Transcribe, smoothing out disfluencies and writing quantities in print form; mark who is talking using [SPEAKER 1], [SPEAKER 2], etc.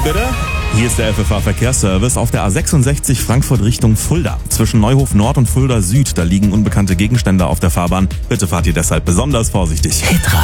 [SPEAKER 1] bitte? Hier ist der FFH Verkehrsservice auf der A66 Frankfurt Richtung Fulda. Zwischen Neuhof Nord und Fulda Süd, da liegen unbekannte Gegenstände auf der Fahrbahn. Bitte fahrt ihr deshalb besonders vorsichtig.
[SPEAKER 2] Hitradio.